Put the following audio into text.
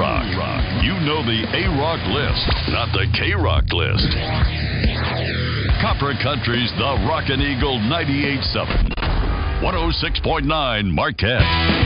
A-Rock. You know the A-Rock list, not the K-Rock list. Copper Country's The Rockin' Eagle 98.7. 106.9 Marquette.